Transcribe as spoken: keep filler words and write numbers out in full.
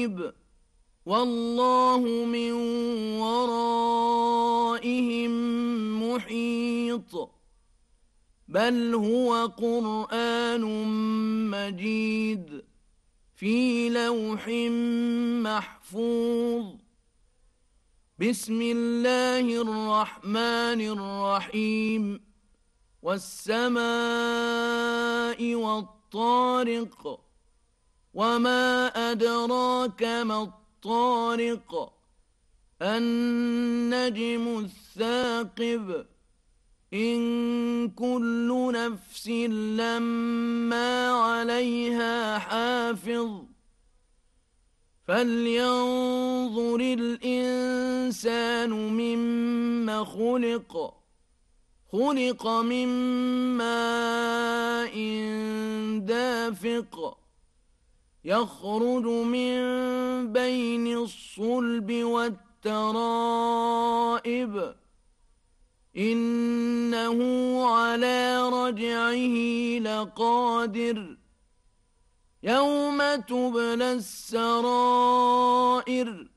والله من ورائهم محيط بل هو قرآن مجيد في لوح محفوظ بسم الله الرحمن الرحيم والسماء والطارق وما أدراك ما الطارق النجم الثاقب إن كل نفس لما عليها حافظ فلينظر الإنسان مما خلق خلق من ماء دافق يخرج من بين الصلب والترائب إنه على رجعه لقادر يوم تبلى السرائر